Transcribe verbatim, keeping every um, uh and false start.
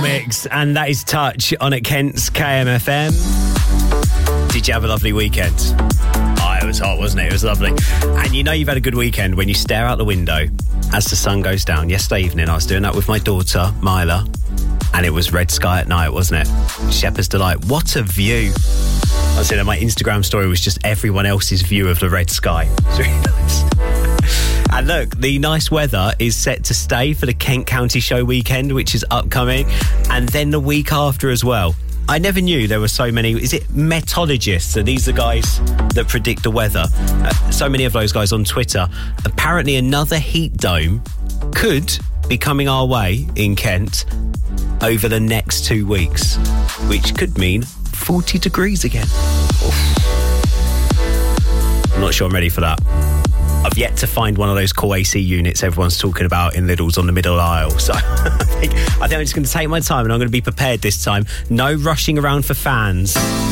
Mix, and that is Touch on at Kent's K M F M. Did you have a lovely weekend? Oh, it was hot, wasn't it? It was lovely. And you know you've had a good weekend when you stare out the window as the sun goes down. Yesterday evening, I was doing that with my daughter, Mila, and it was red sky at night, wasn't it? Shepherd's Delight. What a view. I was saying that my Instagram story was just everyone else's view of the red sky. It's really nice. And look, the nice weather is set to stay for the Kent County Show weekend, which is upcoming, and then the week after as well. I never knew there were so many. Is it meteorologists? So these are guys that predict the weather. Uh, so many of those guys on Twitter. Apparently another heat dome could be coming our way in Kent over the next two weeks, which could mean forty degrees again. Oof. I'm not sure I'm ready for that. I've yet to find one of those cool A C units everyone's talking about in Lidl's on the middle aisle. So I think, I think I'm just going to take my time and I'm going to be prepared this time. No rushing around for fans.